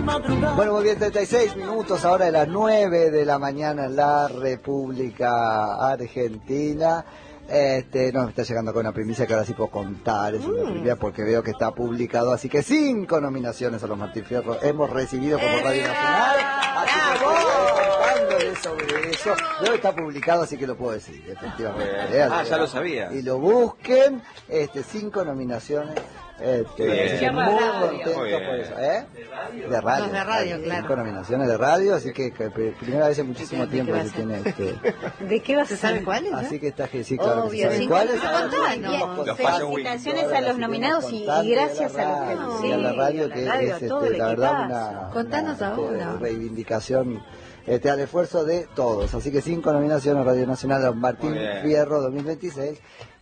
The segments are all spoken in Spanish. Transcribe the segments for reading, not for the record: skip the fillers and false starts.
Bueno, muy bien, 36 minutos, ahora de las 9 de la mañana en la República Argentina. Nos está llegando con una primicia que ahora sí puedo contar, es una primicia porque veo que está publicado, así que 5 nominaciones a los Martín Fierro hemos recibido como Radio Nacional, así que estoy contándoles sobre eso. Luego está publicado, así que lo puedo decir, efectivamente. Ya lo sabía. Y lo busquen, 5 nominaciones. Muy contento por eso, De radio. De radio, claro. 5 nominaciones de radio, así que primera vez en muchísimo tiempo que se tiene ¿De qué vas a saber cuáles? Así que está, sí, claro. Obvio, que ¿cuáles? Felicitaciones a los nominados y gracias a los a la radio, que es la verdad una contanos ahora. Reivindicación al esfuerzo de todos. Así que 5 nominaciones a Radio Nacional, a Martín Fierro 2026,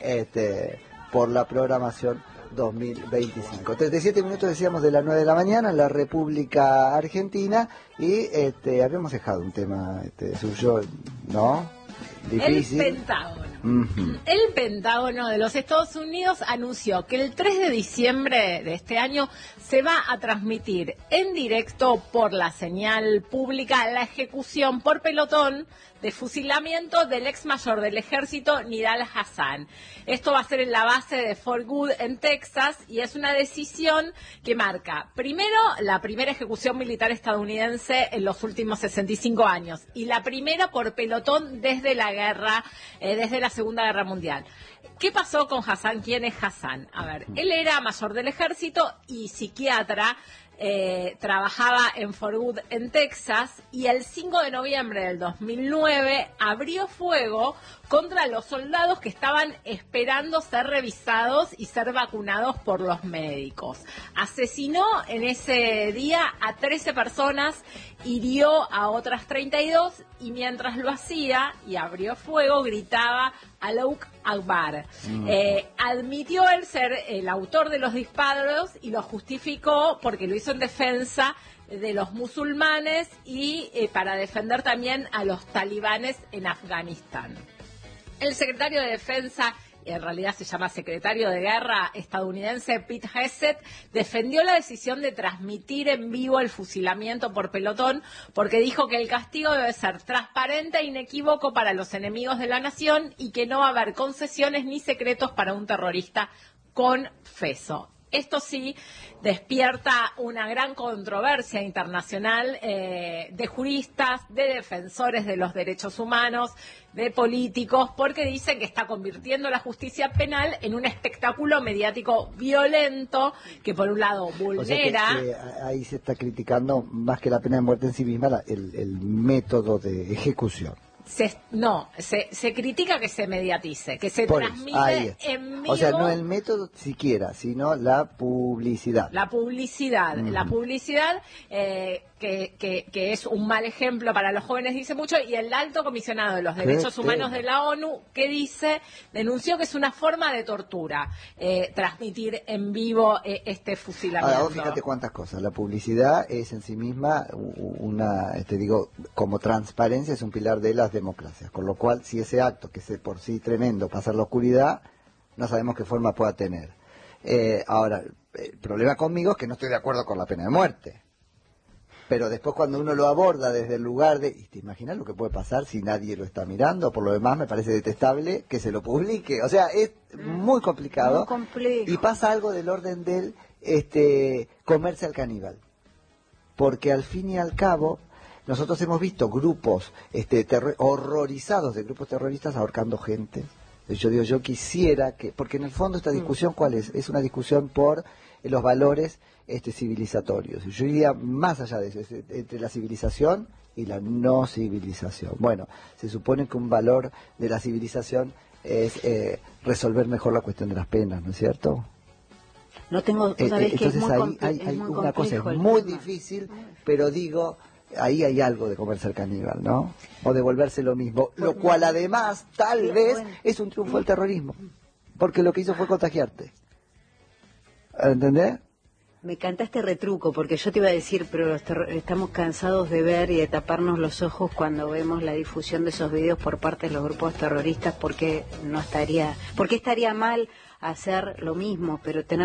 por la programación 2025. 37 minutos decíamos de las 9 de la mañana en la República Argentina y habíamos dejado un tema suyo, ¿no? Difícil. El Pentágono. El Pentágono de los Estados Unidos anunció que el 3 de diciembre de este año se va a transmitir en directo por la señal pública la ejecución por pelotón de fusilamiento del ex mayor del ejército Nidal Hasan. Esto va a ser en la base de Fort Hood en Texas y es una decisión que marca primero la primera ejecución militar estadounidense en los últimos 65 años y la primera por pelotón desde la guerra, desde la Segunda Guerra Mundial. ¿Qué pasó con Hasan? ¿Quién es Hasan? A ver, él era mayor del ejército y psiquiatra. Trabajaba en Fort Hood en Texas y el 5 de noviembre del 2009 abrió fuego contra los soldados que estaban esperando ser revisados y ser vacunados por los médicos. Asesinó en ese día a 13 personas, hirió a otras 32 y mientras lo hacía y abrió fuego gritaba Allahu Akbar. Admitió él ser el autor de los disparos y lo justificó porque lo hizo en defensa de los musulmanes y para defender también a los talibanes en Afganistán. El secretario de Defensa, en realidad se llama secretario de Guerra estadounidense, Pete Hegseth, defendió la decisión de transmitir en vivo el fusilamiento por pelotón porque dijo que el castigo debe ser transparente e inequívoco para los enemigos de la nación y que no va a haber concesiones ni secretos para un terrorista confeso. Esto sí despierta una gran controversia internacional de juristas, de defensores de los derechos humanos, de políticos, porque dicen que está convirtiendo la justicia penal en un espectáculo mediático violento que por un lado vulnera... O sea que ahí se está criticando más que la pena de muerte en sí misma el método de ejecución. Se critica que se mediatice, que se transmite en vivo. O sea, no el método siquiera, sino la publicidad. La publicidad que es un mal ejemplo para los jóvenes, dice mucho, y el alto comisionado de los derechos humanos de la ONU, que denunció que es una forma de tortura, transmitir en vivo este fusilamiento. Ahora, fíjate cuántas cosas. La publicidad es en sí misma como transparencia, es un pilar de las democracias, con lo cual si ese acto, que es por sí tremendo, pasa a la oscuridad, no sabemos qué forma pueda tener. Ahora, el problema conmigo es que no estoy de acuerdo con la pena de muerte. Pero después cuando uno lo aborda desde el lugar de... ¿Te imaginas lo que puede pasar si nadie lo está mirando? Por lo demás me parece detestable que se lo publique. O sea, es muy complicado. Muy complejo. Y pasa algo del orden del comerse al caníbal. Porque al fin y al cabo, nosotros hemos visto grupos horrorizados de grupos terroristas ahorcando gente. Yo quisiera que... Porque en el fondo esta discusión, ¿cuál es? Es una discusión por los valores civilizatorios. Yo iría más allá de eso, entre la civilización y la no civilización. Bueno, se supone que un valor de la civilización es resolver mejor la cuestión de las penas, ¿no es cierto? No tengo... Entonces hay una cosa, es muy difícil, pero digo... Ahí hay algo de comerse al caníbal, ¿no? O de volverse lo mismo. Lo cual además, tal vez, es un triunfo del terrorismo. Porque lo que hizo fue contagiarte. ¿Entendés? Me canta este retruco, porque yo te iba a decir, pero estamos cansados de ver y de taparnos los ojos cuando vemos la difusión de esos videos por parte de los grupos terroristas, porque estaría mal hacer lo mismo, pero tener